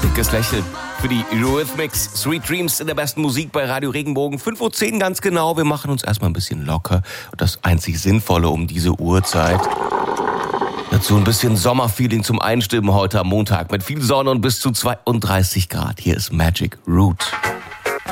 Dickes Lächeln für die Eurythmics. Sweet Dreams in der besten Musik bei Radio Regenbogen. 5:10 Uhr ganz genau. Wir machen uns erstmal ein bisschen locker. Und das einzig Sinnvolle um diese Uhrzeit. Dazu ein bisschen Sommerfeeling zum Einstimmen heute am Montag mit viel Sonne und bis zu 32 Grad. Hier ist Magic Root.